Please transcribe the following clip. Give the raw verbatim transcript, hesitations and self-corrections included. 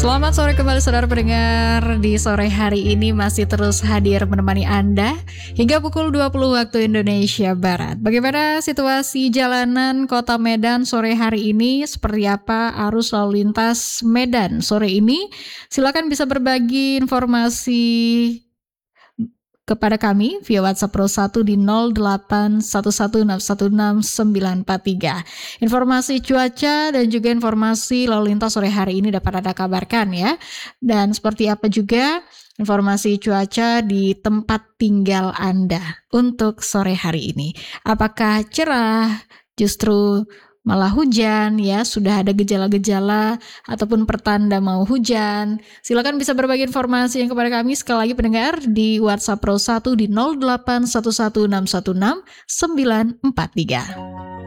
Selamat sore kembali saudara pendengar. Di sore hari ini masih terus hadir menemani Anda hingga pukul dua puluh waktu Indonesia Barat. Bagaimana situasi jalanan Kota Medan sore hari ini? Seperti apa arus lalu lintas Medan sore ini? Silakan bisa berbagi informasi kepada kami via WhatsApp Pro satu di nol delapan satu satu enam satu enam sembilan empat tiga. Informasi cuaca dan juga informasi lalu lintas sore hari ini dapat Anda kabarkan ya. Dan seperti apa juga informasi cuaca di tempat tinggal Anda untuk sore hari ini. Apakah cerah, justru malah hujan ya, sudah ada gejala-gejala ataupun pertanda mau hujan? Silakan bisa berbagi informasi yang kepada kami sekali lagi pendengar di WhatsApp Pro satu di nol delapan satu satu enam satu enam sembilan empat tiga.